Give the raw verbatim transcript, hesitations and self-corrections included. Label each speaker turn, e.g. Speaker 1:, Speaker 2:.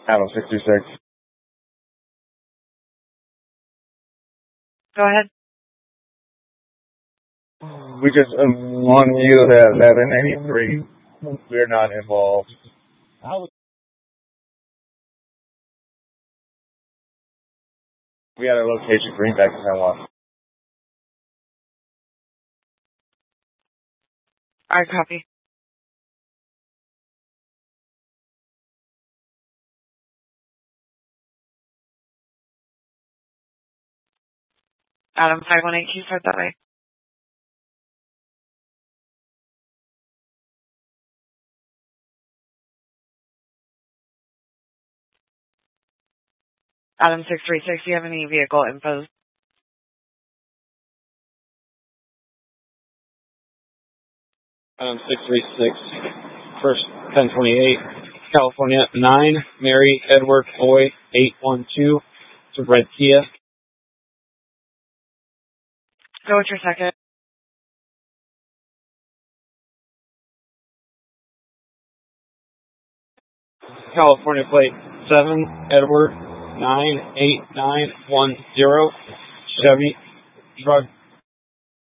Speaker 1: Adam six three six.
Speaker 2: Go ahead.
Speaker 1: We just um, want you to have seven eighty-three. We're not involved. We had a location Greenback in Taiwan.
Speaker 2: All right, copy. Adam five one eight, can you start that way? Adam six three six, do you have any vehicle info?
Speaker 3: Adam six three six, first ten twenty-eight, California nine, Mary Edward Boy eight one two, to Red Kia.
Speaker 2: Go with your second.
Speaker 3: California plate seven, Edward nine eight nine one zero, Chevy, drug